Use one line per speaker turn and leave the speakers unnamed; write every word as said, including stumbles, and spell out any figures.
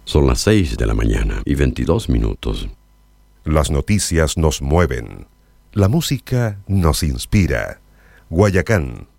Son las seis de la mañana y veintidós minutos.
Las noticias nos mueven. La música nos inspira. Guayacán,